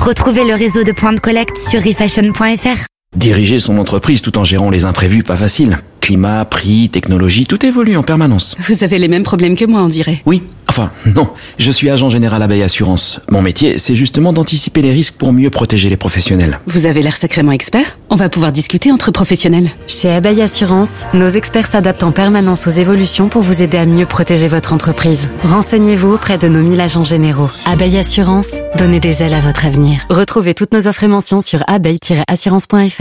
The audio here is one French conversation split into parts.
Retrouvez le réseau de points de collecte sur refashion.fr. Diriger son entreprise tout en gérant les imprévus, pas facile. Climat, prix, technologie, tout évolue en permanence. Vous avez les mêmes problèmes que moi, on dirait. Oui, enfin, non. Je suis agent général Abeille Assurance. Mon métier, c'est justement d'anticiper les risques pour mieux protéger les professionnels. Vous avez l'air sacrément expert. On va pouvoir discuter entre professionnels. Chez Abeille Assurance, nos experts s'adaptent en permanence aux évolutions pour vous aider à mieux protéger votre entreprise. Renseignez-vous auprès de nos 1000 agents généraux. Abeille Assurance, donnez des ailes à votre avenir. Retrouvez toutes nos offres et mentions sur abeille-assurance.fr.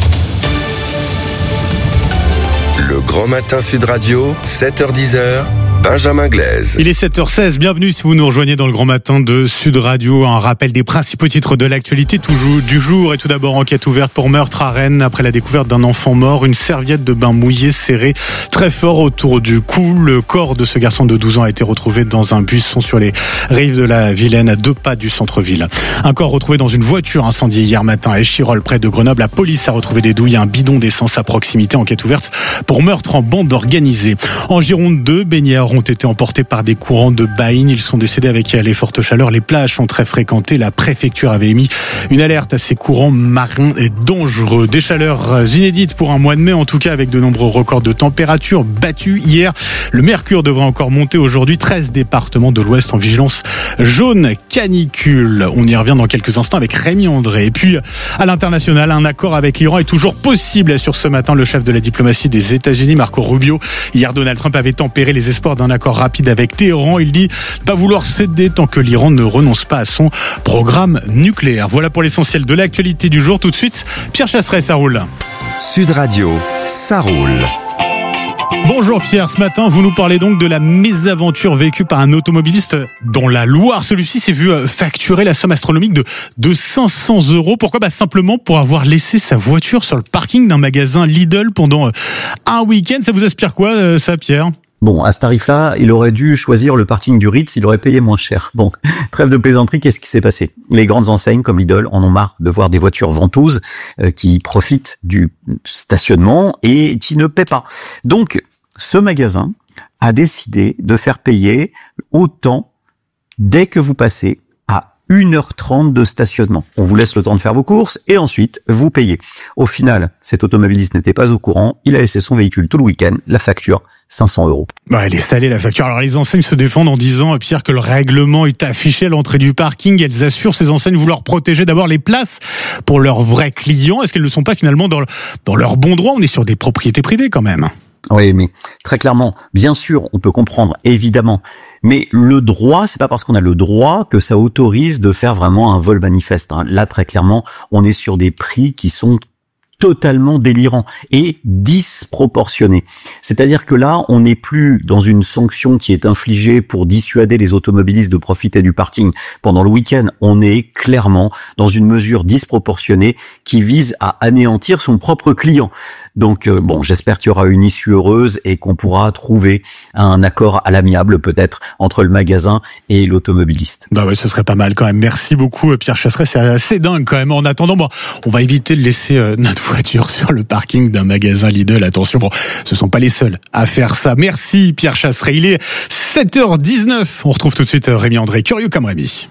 Le Grand Matin Sud Radio, 7h-10h, Benjamin Glaise. Il est 7h16, bienvenue si vous nous rejoignez dans le Grand Matin de Sud Radio. Un rappel des principaux titres de l'actualité du jour. Et tout d'abord, enquête ouverte pour meurtre à Rennes après la découverte d'un enfant mort. Une serviette de bain mouillée serrée très fort autour du cou. Le corps de ce garçon de 12 ans a été retrouvé dans un buisson sur les rives de la Vilaine, à 2 pas du centre-ville. Un corps retrouvé dans une voiture incendiée hier matin à Échirolles, près de Grenoble. La police a retrouvé des douilles et un bidon d'essence à proximité. Enquête ouverte pour meurtre en bande organisée. En Gironde, 2 baigneurs ont été emportés par des courants de baïnes. Ils sont décédés avec les fortes chaleurs. Les plages sont très fréquentées. La préfecture avait émis une alerte à ces courants marins et dangereux. Des chaleurs inédites pour un mois de mai, en tout cas avec de nombreux records de température battus hier. Le mercure devrait encore monter aujourd'hui. 13 départements de l'Ouest en vigilance jaune canicule. On y revient dans quelques instants avec Rémi André. Et puis, à l'international, un accord avec l'Iran est toujours possible, assure ce matin le chef de la diplomatie des États-Unis, Marco Rubio. Hier, Donald Trump avait tempéré les espoirs d'un accord rapide avec Téhéran. Il dit pas vouloir céder tant que l'Iran ne renonce pas à son programme nucléaire. Voilà pour l'essentiel de l'actualité du jour. Tout de suite, Pierre Chasseret, ça roule. Sud Radio, ça roule. Bonjour Pierre, ce matin vous nous parlez donc de la mésaventure vécue par un automobiliste dans la Loire. Celui-ci s'est vu facturer la somme astronomique de 500 €. Pourquoi ? Simplement pour avoir laissé sa voiture sur le parking d'un magasin Lidl pendant un week-end. Ça vous inspire quoi ça, Pierre ? Bon, à ce tarif-là, il aurait dû choisir le parking du Ritz, il aurait payé moins cher. Bon, trêve de plaisanterie, qu'est-ce qui s'est passé ? Les grandes enseignes comme Lidl en ont marre de voir des voitures ventouses qui profitent du stationnement et qui ne paient pas. Donc, ce magasin a décidé de faire payer autant dès que vous passez à 1h30 de stationnement. On vous laisse le temps de faire vos courses et ensuite vous payez. Au final, cet automobiliste n'était pas au courant, il a laissé son véhicule tout le week-end, la facture 500 €. Elle est salée la facture. Alors les enseignes se défendent en disant, Pierre, que le règlement est affiché à l'entrée du parking. Elles assurent, ces enseignes, vouloir protéger d'abord les places pour leurs vrais clients. Est-ce qu'elles ne sont pas finalement dans leur bon droit ? On est sur des propriétés privées quand même. Oui, mais très clairement, bien sûr, on peut comprendre, évidemment. Mais le droit, c'est pas parce qu'on a le droit que ça autorise de faire vraiment un vol manifeste. Là, très clairement, on est sur des prix qui sont totalement délirants et disproportionnés. C'est-à-dire que là, on n'est plus dans une sanction qui est infligée pour dissuader les automobilistes de profiter du parking pendant le week-end. On est clairement dans une mesure disproportionnée qui vise à anéantir son propre client. Donc, j'espère qu'il y aura une issue heureuse et qu'on pourra trouver un accord à l'amiable, peut-être, entre le magasin et l'automobiliste. Ce serait pas mal quand même. Merci beaucoup, Pierre Chasseret. C'est assez dingue quand même. En attendant, on va éviter de laisser notre voiture sur le parking d'un magasin Lidl. Attention, ce sont pas les seuls à faire ça. Merci, Pierre Chasseret. Il est 7h19. On retrouve tout de suite Rémi André, curieux comme Rémi.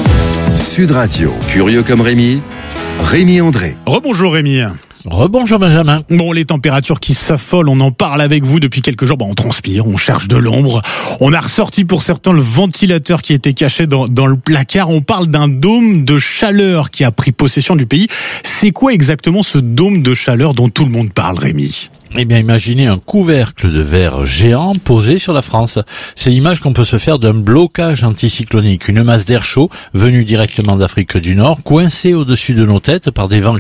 Sud Radio, curieux comme Rémi, Rémi André. Rebonjour Rémi. Rebonjour Benjamin. Les températures qui s'affolent, on en parle avec vous depuis quelques jours. On transpire, on cherche de l'ombre. On a ressorti pour certains le ventilateur qui était caché dans le placard. On parle d'un dôme de chaleur qui a pris possession du pays. C'est quoi exactement ce dôme de chaleur dont tout le monde parle, Rémi ? Eh bien, imaginez un couvercle de verre géant posé sur la France. C'est l'image qu'on peut se faire d'un blocage anticyclonique. Une masse d'air chaud venue directement d'Afrique du Nord, coincée au-dessus de nos têtes par des vents